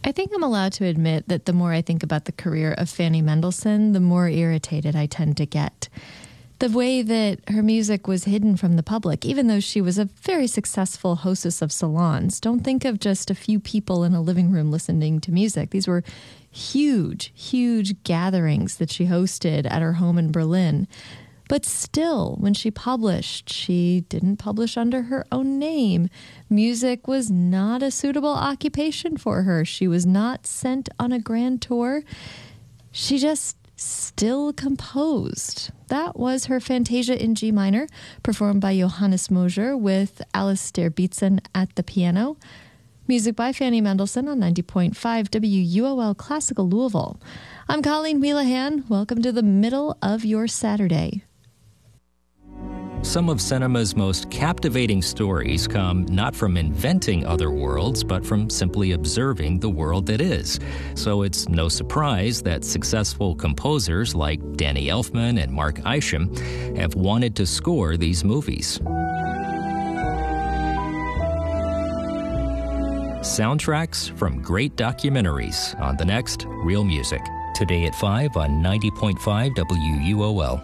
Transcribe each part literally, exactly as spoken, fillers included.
I think I'm allowed to admit that the more I think about the career of Fanny Mendelssohn, the more irritated I tend to get. The way that her music was hidden from the public, even though she was a very successful hostess of salons. Don't think of just a few people in a living room listening to music. These were huge, huge gatherings that she hosted at her home in Berlin. But still, when she published, she didn't publish under her own name. Music was not a suitable occupation for her. She was not sent on a grand tour. She just still composed. That was her Fantasia in G minor, performed by Johannes Moser with Alistair Beatson at the piano. Music by Fanny Mendelssohn on ninety point five W U O L Classical Louisville. I'm Colleen Wheelahan. Welcome to the middle of your Saturday. Some of cinema's most captivating stories come not from inventing other worlds, but from simply observing the world that is. So it's no surprise that successful composers like Danny Elfman and Mark Isham have wanted to score these movies. Soundtracks from great documentaries on the next Real Music. Today at five on ninety point five W U O L.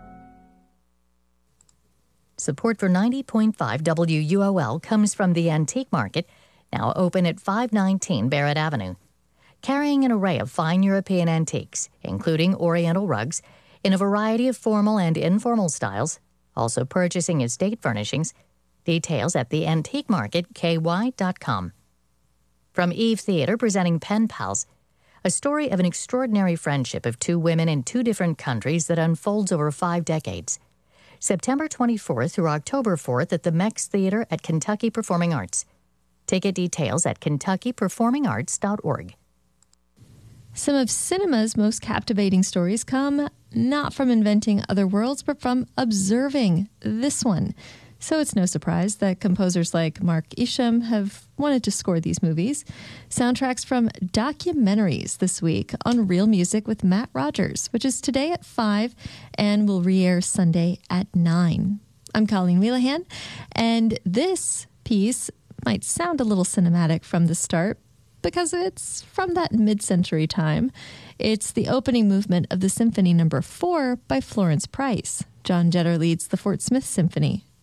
Support for ninety point five W U O L comes from the Antique Market, now open at five nineteen Barrett Avenue. Carrying an array of fine European antiques, including Oriental rugs, in a variety of formal and informal styles, also purchasing estate furnishings. Details at the antique market k y dot com. From Eve Theater presenting Pen Pals, a story of an extraordinary friendship of two women in two different countries that unfolds over five decades. September twenty-fourth through October fourth at the Mex Theater at Kentucky Performing Arts. Ticket details at kentucky performing arts dot org. Some of cinema's most captivating stories come not from inventing other worlds, but from observing this one. So it's no surprise that composers like Mark Isham have wanted to score these movies. Soundtracks from documentaries this week on Real Music with Matt Rogers, which is today at five and will re-air Sunday at nine. I'm Colleen Wheelahan, and this piece might sound a little cinematic from the start because it's from that mid-century time. It's the opening movement of the Symphony Number four by Florence Price. John Jetter leads the Fort Smith Symphony.